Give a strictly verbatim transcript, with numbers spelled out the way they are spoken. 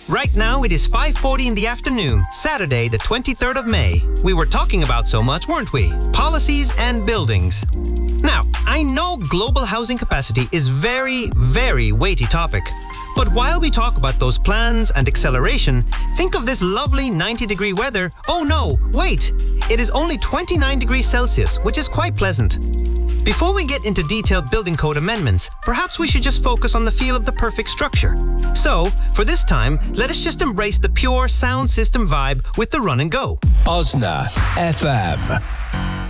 Right now, it is five forty in the afternoon, Saturday, the twenty-third of May. We were talking about so much, weren't we? Policies and buildings. Now, I know global housing capacity is very, very weighty topic. But while we talk about those plans and acceleration, think of this lovely ninety degree weather. Oh no, wait! It is only twenty-nine degrees Celsius, which is quite pleasant. Before we get into detailed building code amendments, perhaps we should just focus on the feel of the perfect structure. So, for this time, let us just embrace the pure sound system vibe with the Run and Go. Osna F M.